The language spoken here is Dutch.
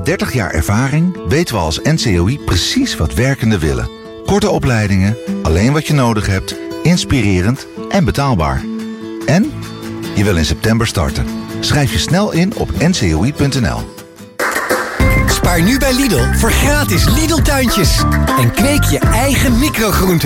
30 jaar ervaring weten we als NCOI precies wat werkenden willen. Korte opleidingen, alleen wat je nodig hebt, inspirerend en betaalbaar. En je wil in september starten. Schrijf je snel in op ncoi.nl. Spaar nu bij Lidl voor gratis Lidl-tuintjes. En kweek je eigen microgroenten.